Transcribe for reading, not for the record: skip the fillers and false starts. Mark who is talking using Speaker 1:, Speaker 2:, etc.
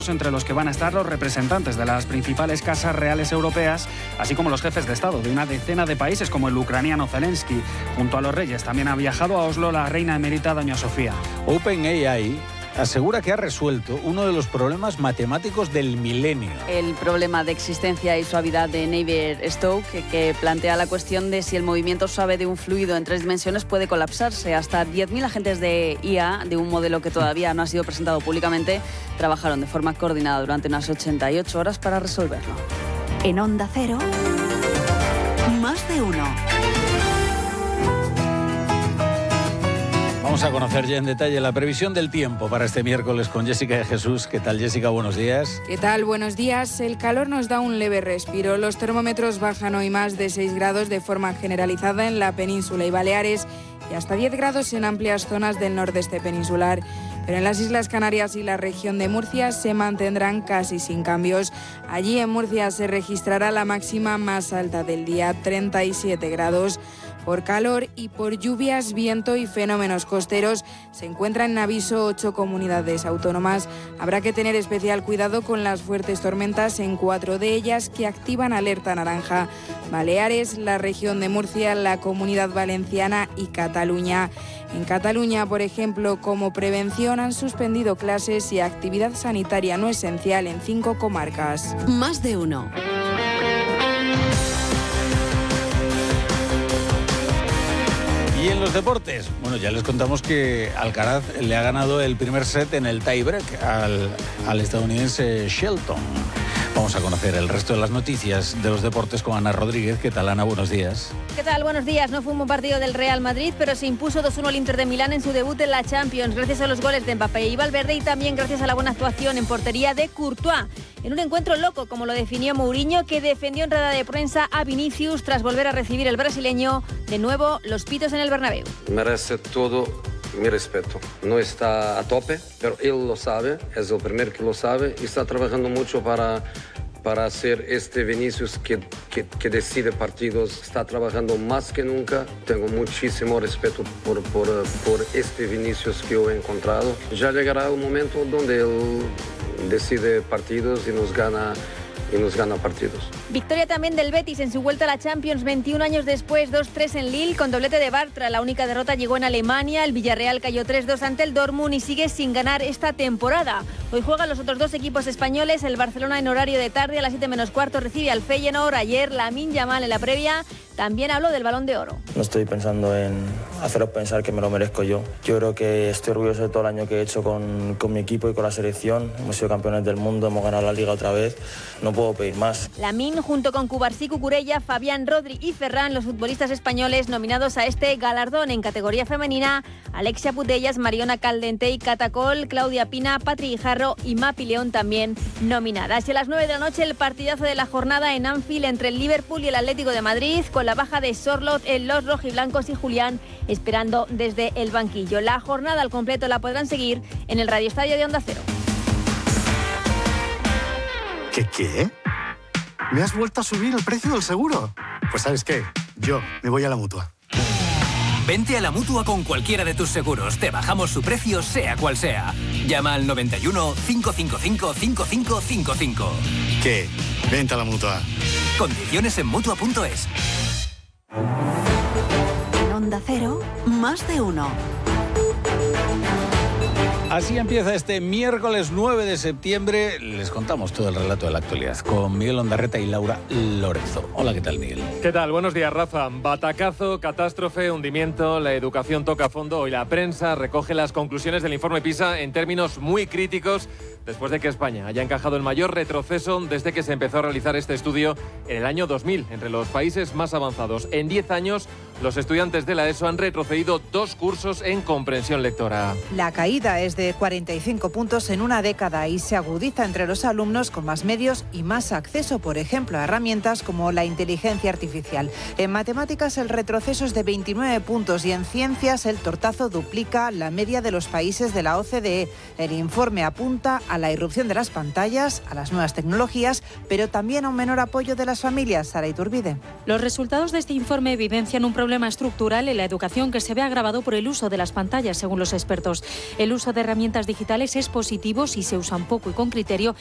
Speaker 1: entre los que van a estar los representantes de las principales casas reales europeas, así como los jefes de Estado de una decena de países como el ucraniano Zelensky. Junto a los reyes también ha viajado a Oslo la reina emérita doña Sofía.
Speaker 2: OpenAI asegura que ha resuelto uno de los problemas matemáticos del milenio.
Speaker 3: El problema de existencia y suavidad de Navier-Stokes, que plantea la cuestión de si el movimiento suave de un fluido en 3 dimensiones puede colapsarse. Hasta 10.000 agentes de IA, de un modelo que todavía no ha sido presentado públicamente, trabajaron de forma coordinada durante unas 88 horas para resolverlo.
Speaker 4: En Onda Cero, Más de Uno.
Speaker 2: Vamos a conocer ya en detalle la previsión del tiempo para este miércoles con Jessica de Jesús. ¿Qué tal, Jessica? Buenos días.
Speaker 5: ¿Qué tal? Buenos días. El calor nos da un leve respiro. Los termómetros bajan hoy más de 6 grados de forma generalizada en la península y Baleares y hasta 10 grados en amplias zonas del nordeste peninsular. Pero en las Islas Canarias y la región de Murcia se mantendrán casi sin cambios. Allí en Murcia se registrará la máxima más alta del día, 37 grados. Por calor y por lluvias, viento y fenómenos costeros se encuentran en aviso 8 comunidades autónomas. Habrá que tener especial cuidado con las fuertes tormentas en 4 de ellas que activan alerta naranja: Baleares, la región de Murcia, la Comunidad Valenciana y Cataluña. En Cataluña, por ejemplo, como prevención han suspendido clases y actividad sanitaria no esencial en 5 comarcas.
Speaker 4: Más de Uno.
Speaker 2: Y en los deportes, bueno, ya les contamos que Alcaraz le ha ganado el primer set en el tie-break al estadounidense Shelton. Vamos a conocer el resto de las noticias de los deportes con Ana Rodríguez. ¿Qué tal, Ana? Buenos días.
Speaker 6: ¿Qué tal? Buenos días. No fue un buen partido del Real Madrid, pero se impuso 2-1 al Inter de Milán en su debut en la Champions, gracias a los goles de Mbappé y Valverde y también gracias a la buena actuación en portería de Courtois. En un encuentro loco, como lo definió Mourinho, que defendió en rueda de prensa a Vinicius tras volver a recibir el brasileño de nuevo los pitos en el Bernabéu.
Speaker 7: Merece todo mi respeto. No está a tope, pero él lo sabe, es el primero que lo sabe y está trabajando mucho para hacer este Vinicius que decide partidos. Está trabajando más que nunca. Tengo muchísimo respeto por este Vinicius que yo he encontrado. Ya llegará un momento donde él decide partidos y nos gana partidos.
Speaker 6: Victoria también del Betis en su vuelta a la Champions 21 años después, 2-3 en Lille con doblete de Bartra. La única derrota llegó en Alemania. El Villarreal cayó 3-2 ante el Dortmund y sigue sin ganar esta temporada. Hoy juegan los otros 2 equipos españoles. El Barcelona en horario de tarde a las 7 menos cuarto recibe al Feyenoord. Ayer Lamine Yamal en la previa también habló del Balón de Oro.
Speaker 8: No estoy pensando en haceros pensar que me lo merezco yo. Yo creo que estoy orgulloso de todo el año que he hecho con mi equipo y con la selección. Hemos sido campeones del mundo, hemos ganado la Liga otra vez. No puedo pedir más.
Speaker 6: Lamine junto con Cubarsí, Cucurella, Fabián, Rodri y Ferran, los futbolistas españoles nominados a este galardón. En categoría femenina, Alexia Putellas, Mariona Caldentey, Catacol, Claudia Pina, Patri Guijarro y Mapi León también nominadas. Y a las 9 de la noche el partidazo de la jornada en Anfield entre el Liverpool y el Atlético de Madrid, con la baja de Sorloth en los rojiblancos y Julián esperando desde el banquillo. La jornada al completo la podrán seguir en el Radio Estadio de Onda Cero.
Speaker 9: ¿Qué? ¿Me has vuelto a subir el precio del seguro? Pues ¿sabes qué? Yo me voy a la Mutua.
Speaker 10: Vente a la Mutua con cualquiera de tus seguros. Te bajamos su precio, sea cual sea. Llama al 91 555 5555.
Speaker 9: ¿Qué? Vente a la Mutua.
Speaker 10: Condiciones en Mutua.es.
Speaker 4: En Onda Cero, Más de Uno.
Speaker 2: Así empieza este miércoles 9 de septiembre. Les contamos todo el relato de la actualidad con Miguel Ondarreta y Laura Lorenzo. Hola, ¿qué tal, Miguel?
Speaker 11: ¿Qué tal? Buenos días, Rafa. Batacazo, catástrofe, hundimiento, la educación toca fondo. Hoy la prensa recoge las conclusiones del informe PISA en términos muy críticos después de que España haya encajado el mayor retroceso desde que se empezó a realizar este estudio en el año 2000, entre los países más avanzados. En 10 años, los estudiantes de la ESO han retrocedido 2 cursos en comprensión lectora.
Speaker 12: La caída es de 45 puntos en una década y se agudiza entre los alumnos con más medios y más acceso, por ejemplo, a herramientas como la inteligencia artificial. En matemáticas el retroceso es de 29 puntos y en ciencias el tortazo duplica la media de los países de la OCDE. El informe apunta a la irrupción de las pantallas, a las nuevas tecnologías, pero también a un menor apoyo de las familias. Sara Iturbide.
Speaker 13: Los resultados de este informe evidencian un problema estructural en la educación que se ve agravado por el uso de las pantallas, según los expertos. El uso de herramientas digitales es positivo si se usan poco y con criterio